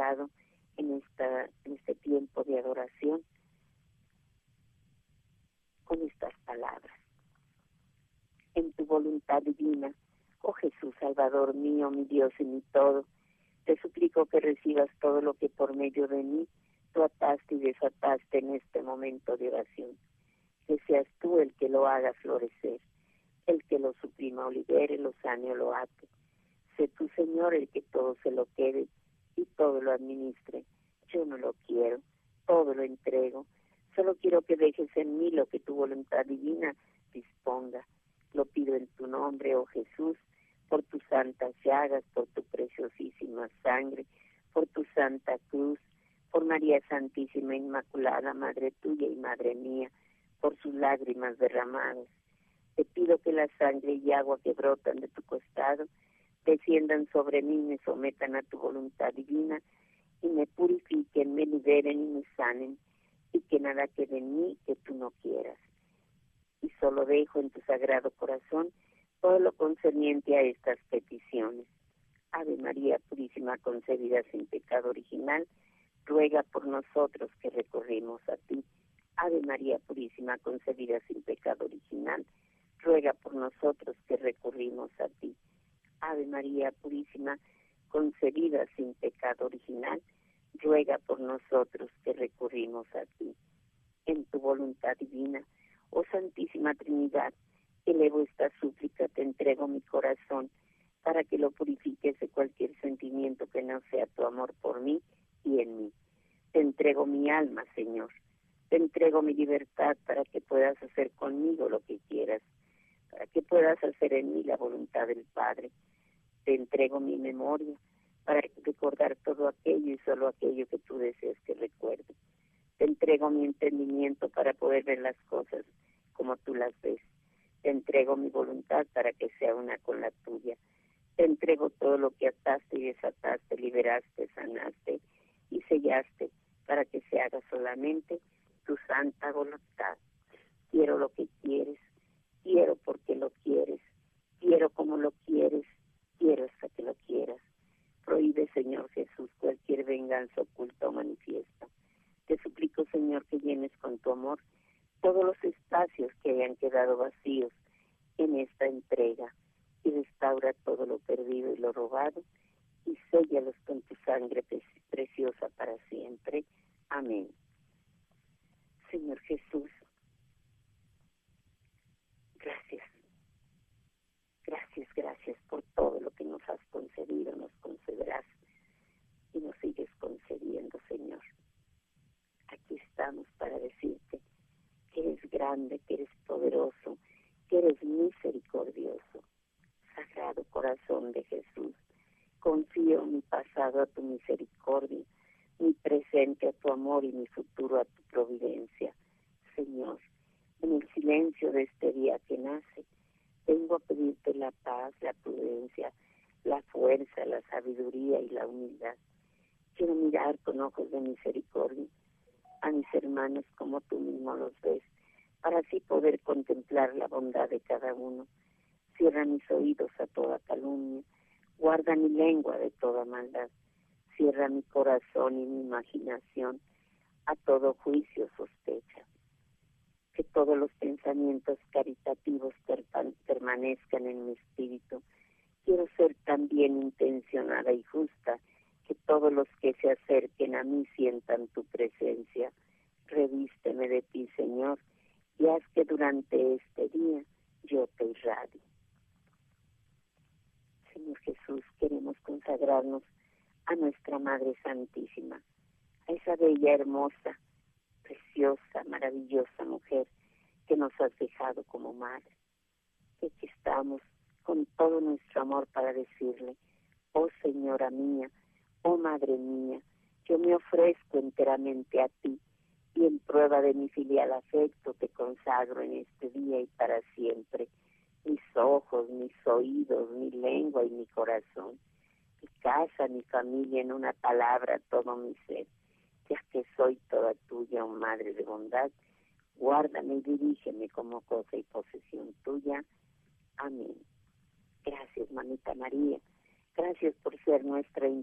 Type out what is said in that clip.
dejado en este tiempo de adoración con estas palabras. En tu voluntad divina, oh Jesús, Salvador mío, mi Dios y mi todo, te suplico que recibas todo lo que por medio de mí tú ataste y desataste en este momento de oración. Que seas tú el que lo haga florecer, el que lo suprima o libere, lo sane o lo ate. Sé tú, Señor, el que todo se lo quede y todo lo administre. Yo no lo quiero, todo lo entrego. Solo quiero que dejes en mí lo que tu voluntad divina disponga. Lo pido en tu nombre, oh Jesús, por tus santas llagas, por tu preciosísima sangre, por tu santa cruz, por María Santísima Inmaculada, Madre tuya y Madre mía, por sus lágrimas derramadas. Te pido que la sangre y agua que brotan de tu costado desciendan sobre mí y me sometan a tu voluntad divina y me purifiquen, me liberen y me sanen, y que nada quede en mí que tú no quieras. Y solo dejo en tu sagrado corazón todo lo concerniente a estas peticiones. Ave María Purísima, concebida sin pecado original, ruega por nosotros que recurrimos a ti. Ave María Purísima, concebida sin pecado original, ruega por nosotros que recurrimos a ti. Ave María Purísima, concebida sin pecado original, ruega por nosotros que recurrimos a ti. En tu voluntad divina, oh Santísima Trinidad, elevo esta súplica, te entrego mi corazón, para que lo purifiques de cualquier sentimiento que no sea tu amor por mí y en mí. Te entrego mi alma, Señor. Te entrego mi libertad para que puedas hacer conmigo lo que quieras, para que puedas hacer en mí la voluntad del Padre. Te entrego mi memoria para recordar todo aquello y solo aquello que tú deseas que recuerde. Te entrego mi entendimiento para poder ver las cosas como tú las ves. Te entrego mi voluntad para que sea una con la tuya. Te entrego todo lo que ataste y desataste, liberaste, sanaste y sellaste para que se haga solamente tu santa voluntad. Quiero lo que quieres, quiero porque lo quieres, quiero como lo quieres, quiero hasta que lo quieras. Prohíbe, Señor Jesús, cualquier venganza oculta o manifiesta. Te suplico, Señor, que llenes con tu amor todos los espacios que hayan quedado vacíos en esta entrega y restaura todo lo perdido y lo robado y séllalos con tu sangre preciosa para siempre. Amén. Señor Jesús, gracias. Gracias, gracias por todo lo que nos has concedido, nos concederás y nos sigues concediendo, Señor. Aquí estamos para decirte que eres grande, que eres poderoso, que eres misericordioso. Sagrado corazón de Jesús, confío mi pasado a tu misericordia, mi presente a tu amor y mi futuro a tu providencia. Señor, en el silencio de este día que nace, vengo a pedirte la paz, la prudencia, la fuerza, la sabiduría y la humildad. Quiero mirar con ojos de misericordia a mis hermanos como tú mismo los ves, para así poder contemplar la bondad de cada uno. Cierra mis oídos a toda calumnia, guarda mi lengua de toda maldad. Cierra mi corazón y mi imaginación a todo juicio sospecha. Que todos los pensamientos caritativos permanezcan en mi espíritu. Quiero ser también intencionada y justa, que todos los que se acerquen a mí sientan tu presencia. Revísteme de ti, Señor, y haz que durante este día yo te irradie. Señor Jesús, queremos consagrarnos a nuestra Madre Santísima, a esa bella, hermosa, preciosa, maravillosa mujer que nos has dejado como madre. Y aquí estamos con todo nuestro amor para decirle: oh Señora mía, oh Madre mía, yo me ofrezco enteramente a ti y en prueba de mi filial afecto te consagro en este día y para siempre mis ojos, mis oídos, mi lengua y mi corazón, mi casa, mi familia, en una palabra todo mi ser, ya que soy toda tuya, oh Madre de bondad. Guárdame y dirígeme como cosa y posesión tuya. Amén. Gracias, Mamita María. Gracias por ser nuestra